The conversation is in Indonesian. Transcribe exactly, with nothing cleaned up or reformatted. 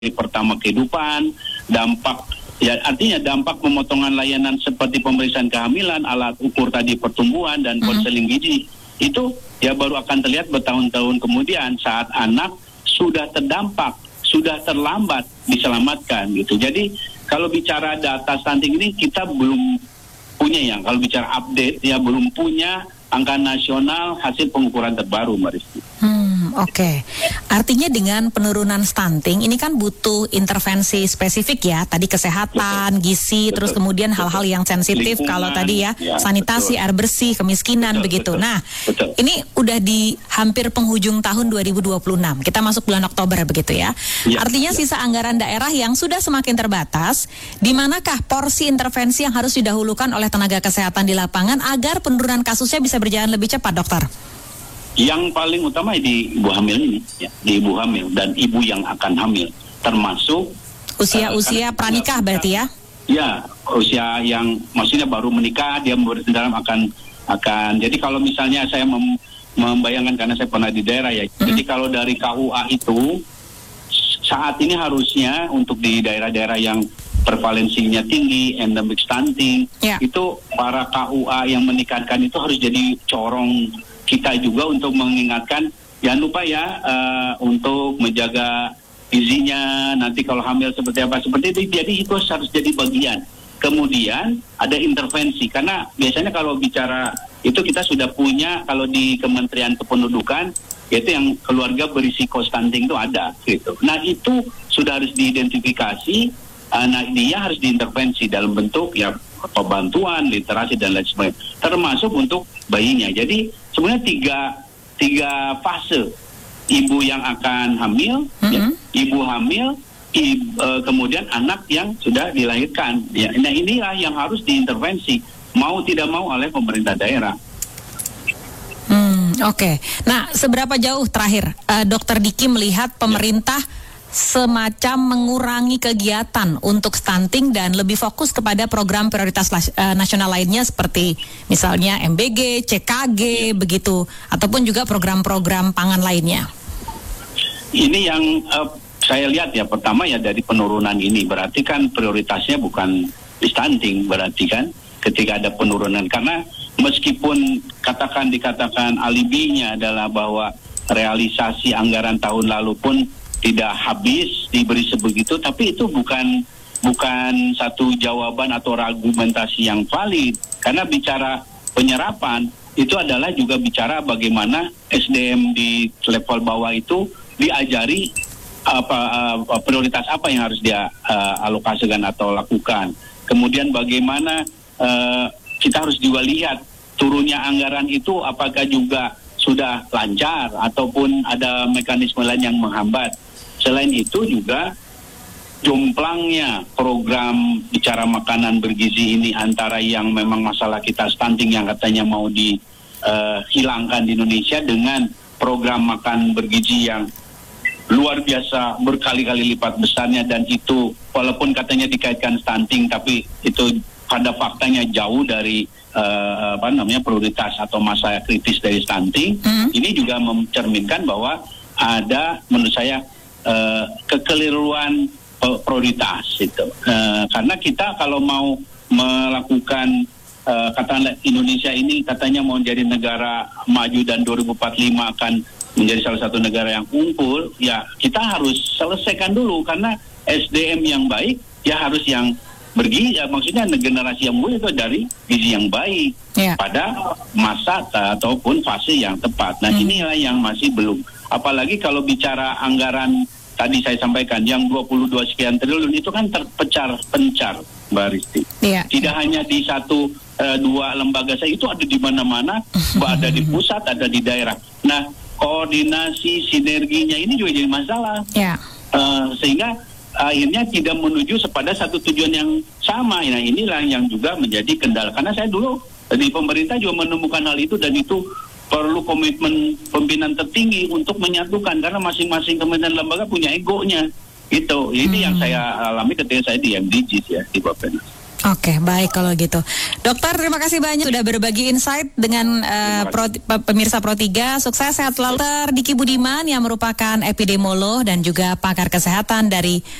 pertama kehidupan, dampak ya artinya dampak pemotongan layanan seperti pemeriksaan kehamilan, alat ukur tadi pertumbuhan dan konseling gizi itu ya baru akan terlihat bertahun-tahun kemudian saat anak sudah terdampak, sudah terlambat diselamatkan gitu. Jadi kalau bicara data stunting ini kita belum punya ya, kalau bicara update ya belum punya angka nasional hasil pengukuran terbaru, Mbak Rizky. Hmm, oke. Okay. Artinya dengan penurunan stunting ini kan butuh intervensi spesifik ya. Tadi kesehatan, betul, gizi, betul, terus kemudian betul, hal-hal yang sensitif kalau tadi ya, ya sanitasi, betul, air bersih, kemiskinan, betul, begitu. Betul, nah, betul, ini udah di hampir penghujung tahun dua ribu dua puluh enam. Kita masuk bulan Oktober begitu ya. ya Artinya ya. Sisa anggaran daerah yang sudah semakin terbatas, di manakah porsi intervensi yang harus didahulukan oleh tenaga kesehatan di lapangan agar penurunan kasusnya bisa berjalan lebih cepat, dokter? Yang paling utama di ibu hamil ini, ya, di ibu hamil dan ibu yang akan hamil, termasuk usia-usia uh, pranikah berarti ya? Ya, usia yang maksudnya baru menikah, dia dalam akan akan. Jadi kalau misalnya saya mem, membayangkan karena saya pernah di daerah ya, mm-hmm. jadi kalau dari K U A itu saat ini harusnya untuk di daerah-daerah yang prevalensinya tinggi, endemic stunting, yeah. itu para K U A yang menikahkan itu harus jadi corong kita juga untuk mengingatkan, jangan lupa ya uh, untuk menjaga gizinya, nanti kalau hamil seperti apa, seperti itu, jadi itu harus jadi bagian. Kemudian ada intervensi, karena biasanya kalau bicara itu kita sudah punya, kalau di Kementerian Kependudukan, yaitu yang keluarga berisiko stunting itu ada, gitu. Nah itu sudah harus diidentifikasi, uh, nah dia harus diintervensi dalam bentuk ya pembantuan, literasi dan lain sebagainya, termasuk untuk bayinya. Jadi sebenarnya tiga tiga fase, ibu yang akan hamil, mm-hmm. ya, ibu hamil, ibu, uh, kemudian anak yang sudah dilahirkan. Ya, nah inilah yang harus diintervensi mau tidak mau oleh pemerintah daerah. Hmm, Oke. Okay. Nah, seberapa jauh terakhir uh, Dokter Diki melihat pemerintah ya. semacam mengurangi kegiatan untuk stunting dan lebih fokus kepada program prioritas uh, nasional lainnya seperti misalnya M B G, C K G, ya. begitu, ataupun juga program-program pangan lainnya? Ini yang uh, saya lihat ya, pertama ya dari penurunan ini berarti kan prioritasnya bukan stunting, berarti kan ketika ada penurunan, karena meskipun katakan dikatakan alibinya adalah bahwa realisasi anggaran tahun lalu pun tidak habis diberi sebegitu, tapi itu bukan bukan satu jawaban atau argumentasi yang valid, karena bicara penyerapan itu adalah juga bicara bagaimana S D M di level bawah itu diajari apa uh, prioritas apa yang harus dia uh, alokasikan atau lakukan. Kemudian bagaimana uh, kita harus juga lihat turunnya anggaran itu apakah juga sudah lancar ataupun ada mekanisme lain yang menghambat. Selain itu juga jomplangnya program bicara makanan bergizi ini antara yang memang masalah kita stunting yang katanya mau dihilangkan uh, di Indonesia dengan program makan bergizi yang luar biasa berkali-kali lipat besarnya, dan itu walaupun katanya dikaitkan stunting tapi itu pada faktanya jauh dari uh, apa namanya prioritas atau masa kritis dari stunting. Mm. Ini juga mencerminkan bahwa ada menurut saya Uh, kekeliruan uh, prioritas itu, uh, karena kita kalau mau melakukan uh, katakanlah Indonesia ini katanya mau menjadi negara maju dan dua ribu empat puluh lima akan menjadi salah satu negara yang unggul, ya kita harus selesaikan dulu, karena S D M yang baik ya harus yang bergizi, ya maksudnya generasi yang muda itu dari gizi yang baik yeah. pada masa ataupun fase yang tepat. Nah hmm. inilah yang masih belum. Apalagi kalau bicara anggaran tadi saya sampaikan yang dua puluh dua sekian triliun itu kan terpencar-pencar, Mbak Risti. Yeah. Tidak hanya di satu uh, dua lembaga saya, itu ada di mana-mana, ada di pusat, ada di daerah. Nah, koordinasi sinerginya ini juga jadi masalah. Yeah. Uh, sehingga akhirnya tidak menuju kepada satu tujuan yang sama. Nah, inilah yang juga menjadi kendala. Karena saya dulu di pemerintah juga menemukan hal itu, dan itu perlu komitmen pimpinan tertinggi untuk menyatukan, karena masing-masing kementerian lembaga punya egonya. Itu ini hmm. yang saya alami ketika saya di M D Gs ya, di Bappenas. Oke, baik kalau gitu. Dokter, terima kasih banyak sudah berbagi insight dengan uh, pro, pemirsa Pro tiga. Sukses, sehat selalu. Dokter Diki Budiman yang merupakan epidemiolog dan juga pakar kesehatan dari